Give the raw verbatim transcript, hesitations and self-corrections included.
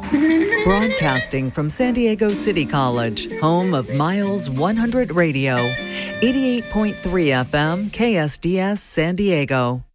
Broadcasting from San Diego City College, home of Miles one hundred Radio, eighty-eight point three F M, K S D S San Diego.